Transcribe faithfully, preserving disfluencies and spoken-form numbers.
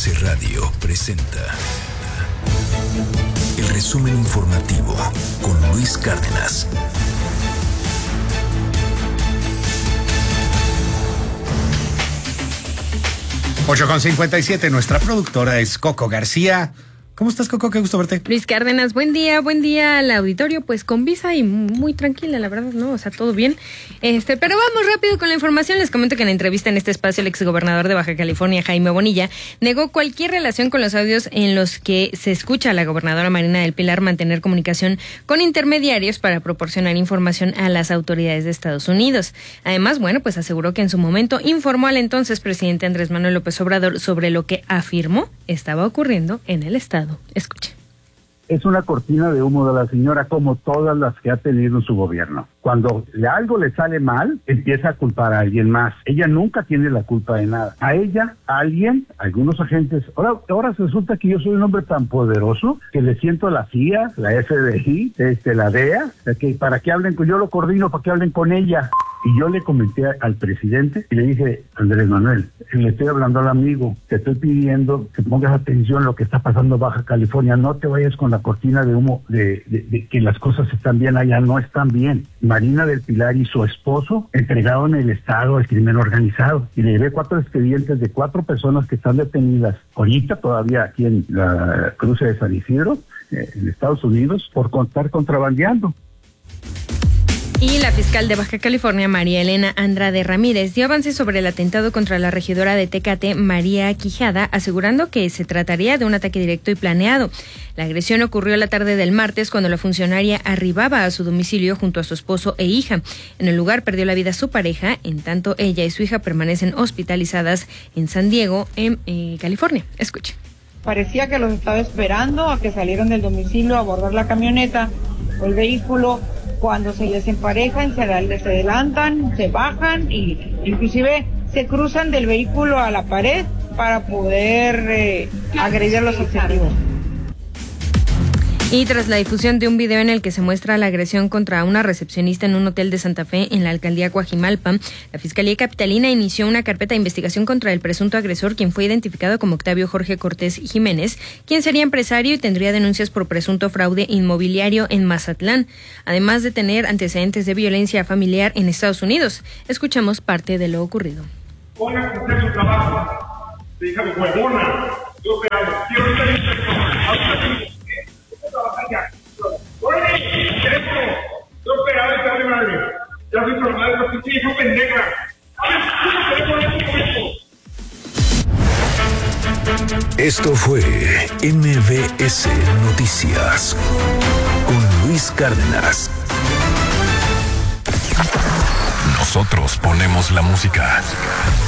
M B S Radio presenta el resumen informativo con Luis Cárdenas. ocho con cincuenta y siete, nuestra productora es Coco García. ¿Cómo estás, Coco? Qué gusto verte. Luis Cárdenas, buen día, buen día al auditorio, pues con visa y muy tranquila, la verdad, ¿no? O sea, todo bien. Este, pero vamos rápido con la información. Les comento que en la entrevista en este espacio, el exgobernador de Baja California, Jaime Bonilla, negó cualquier relación con los audios en los que se escucha a la gobernadora Marina del Pilar mantener comunicación con intermediarios para proporcionar información a las autoridades de Estados Unidos. Además, bueno, pues aseguró que en su momento informó al entonces presidente Andrés Manuel López Obrador sobre lo que afirmó estaba ocurriendo en el estado. Escuche. Es una cortina de humo de la señora, como todas las que ha tenido en su gobierno. Cuando algo le sale mal, empieza a culpar a alguien más. Ella nunca tiene la culpa de nada. A ella, a alguien, a algunos agentes. Ahora, ahora resulta que yo soy un hombre tan poderoso que le siento a la C I A, la F B I, este, la D E A, que para que hablen con, yo lo coordino para que hablen con ella. Y yo le comenté al presidente y le dije, Andrés Manuel, le estoy hablando al amigo, te estoy pidiendo que pongas atención a lo que está pasando en Baja California, no te vayas con la cortina de humo de, de, de que las cosas están bien allá, no están bien. Marina del Pilar y su esposo entregaron el estado al crimen organizado y le llevé cuatro expedientes de cuatro personas que están detenidas ahorita todavía aquí en la cruce de San Isidro, eh, en Estados Unidos, por estar contrabandeando. Y la fiscal de Baja California, María Elena Andrade Ramírez, dio avances sobre el atentado contra la regidora de Tecate, María Quijada, asegurando que se trataría de un ataque directo y planeado. La agresión ocurrió la tarde del martes cuando la funcionaria arribaba a su domicilio junto a su esposo e hija. En el lugar perdió la vida su pareja, en tanto ella y su hija permanecen hospitalizadas en San Diego, en eh, California. Escuche. Parecía que los estaba esperando a que salieran del domicilio a abordar la camioneta o el vehículo. Cuando se desemparejan, se adelantan, se bajan y inclusive se cruzan del vehículo a la pared para poder eh, agredir a los objetivos. Y tras la difusión de un video en el que se muestra la agresión contra una recepcionista en un hotel de Santa Fe en la alcaldía Coajimalpa, la Fiscalía Capitalina inició una carpeta de investigación contra el presunto agresor, quien fue identificado como Octavio Jorge Cortés Jiménez, quien sería empresario y tendría denuncias por presunto fraude inmobiliario en Mazatlán, además de tener antecedentes de violencia familiar en Estados Unidos. Escuchamos parte de lo ocurrido. Pongan a hacer su trabajo, hija de huevona, yo te amo, quiero ser inspector. Ya soy tu madre, no soy hijo pendeja. Esto fue M B S Noticias con Luis Cárdenas. Nosotros ponemos la música.